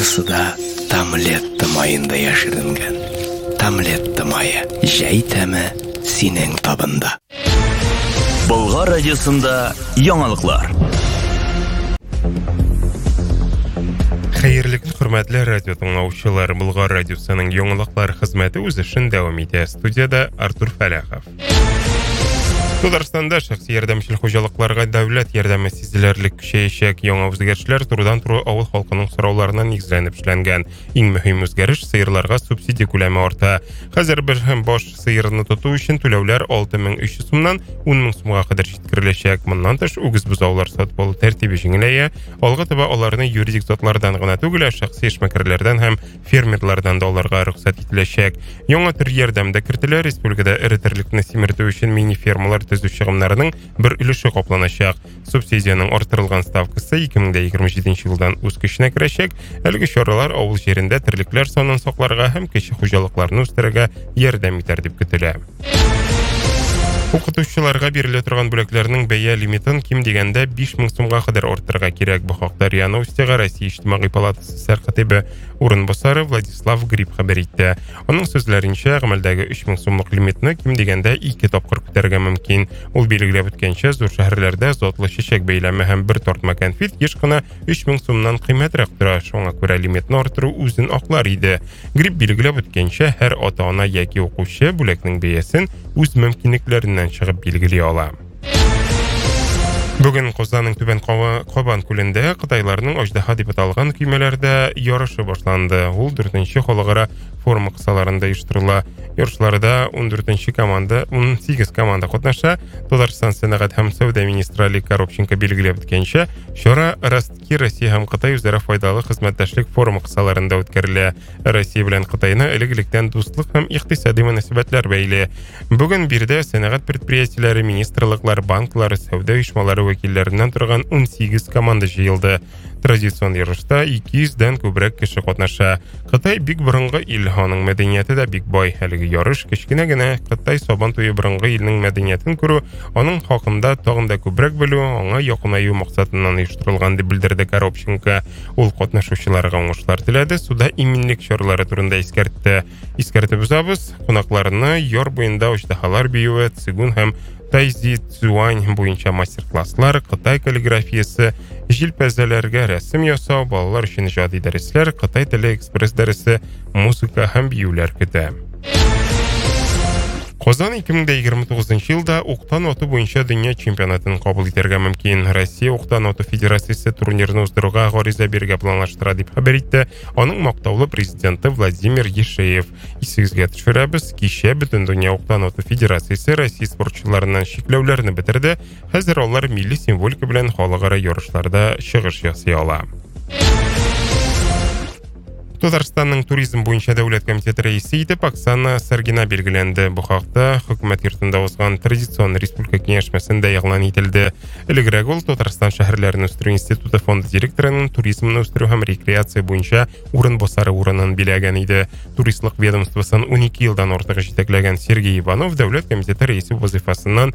Кайсысы да Тамлетті майында яшірінген. Тамлетті майы жәй тәмі синең табында. Болгар радиосында яңалыклар. Хәерле көн, хөрмәтле радио тыңлаучылар. Болгар радиосының яңалыклар хезмәте үз эшен дәвам итә. Студияда Артур Фәләхов. Татарстанда шәхси ярдәмчел хуҗалыкларга дәүләт ярдәме сизелерлек көчәячәк. Яңа үзгәрешләр турыдан-туры авыл халкының сорауларына нигезләнеп эшләнгән. Иң мөһим үзгәреш сыерларга субсидия күләме арта. Хәзер бер баш сыерны тоту өчен түләүләр 6300 сумнан 10000 сумга кадәр җиткереләчәк. Моннан тыш үгез бозаулар сатып алу тәртибе җиңеләя. Алга таба аларны юридик затлардан гына түгел, шәхси эшмәкәрләрдән һәм фермерлардан да аларга рөхсәт ителәчәк. Яңа төр ярдәмдә кертелә. Республикада эретерлекне симертү өчен мини-фермалар төзү чыгымнарының бер өлеше капланачак. Субсидияның артырылган ставкасы 2027 елдан үз көченә керәчәк. Әлеге чаралар авыл җирендә терлекләр санын сакларга һәм кече хуҗалыкларны үстерергә ярдәм итәр дип көтелә. Укытучыларга бирелә торган бүләкләрнең бәя лимитын ким дигәндә 5000 сумга кадәр арттырырга кирәк. Бу хакта РИА Новостига Россия иҗтимагый палатасы сәркатибе урынбасары Владислав Гриб хәбәр итте. Аның сүзләренчә, гамәлдәге 3000 сумлык лимитны ким дигәндә 2 тапкыр күтәрергә мөмкин. Ул билгеләп үткәнчә, зур шәһәрләрдә затлы чәчәк бәйләме һәм бер тартма конфет еш кына 3000 сумнан кыйммәтрәк тора. Шуңа күрә лимитны арттыру үзен аклар иде. Гриб билгеләп үткәнчә, һәр ата-ана яки укучы бүләкнең бәясен үз мөмкинлекләреннән чыгып билгели ала. Бүген Казанның Түбән Кабан күлендә Кытайларның Аждаһа дип аталган көймәләрдә ярышы башланды. Ул 4нче халыкара форум кысаларында оештырыла. Ярышларда 18 команда катнаша. Татарстан сәнәгать һәм сәүдә министры Али Коробченко билгеләп үткәнчә, чара Ростки Россия һәм Кытай үзара файдалы хезмәттәшлек форумы кысаларында үткәрелә. Россия белән Кытайны элек-электән дуслык һәм икътисади мөнәсәбәтләр бәйле. Бүген бирдә сәнәгать предприятиеләре, министрлыклар, банклар, сәүдә оешмалары вәкилләреннән торган 18 команда җыелды. Традицион ярышта 200дән күбрәк кеше катнаша. Кытай бик борынгы ил, аның мәдәнияте дә бик бай. Әлеге ярыш кечкенә генә Кытай сабан туе борынгы илнең мәдәниятен күрү, аның хакында тагын да күбрәк белү, аңа якынаю максатыннан оештырылган дип белдерде Коробченко. Ул катнашучыларга уңышлар теләде, суда иминлек чаралары турында искәртте. Искәртеп узабыз, кунакларны яр буенда Аждаһалар биюе, цигун һәм Тайзи Цюань буенча мастер-класслар, Кытай каллиграфиясе, җилпәзәләргә рәсем ясау, балалар өчен иҗади дәресләр, Кытай теле экспресс дәресе, музыка һәм биюләр көтә. Казан 2029 елда уктан ату буенча дөнья чемпионатын кабул итәргә мөмкин. Россия уктан ату федерациясе турнирны уздыруга гариза бирергә планлаштыра дип хәбәр итте. Аның мактаулы президенты Владимир Ешеев. Исегезгә төшерәбез, кичә бөтен дөнья уктан ату федерациясе Россия спортчыларыннан шикләүләрне бетерде. Хәзер алар милли символика белән халыкара ярышларда чыгыш ясый ала. Татарстанның туризм буенча дәүләт комитеты рәисе итеп Оксана Саргина билгеләнде. Бу хакта хөкүмәт йортында узган традицион республика киңәшмәсендә игълан ителде. Элегрәк ул Татарстан шәһәрләрен үстерү институты фонды директорының туризмны үстерү һәм рекреация буенча урынбасары урынын биләгән иде. Туристлык ведомствосын 12 елдан артык җитәкләгән Сергей Иванов дәүләт комитеты рәисе вазифасыннан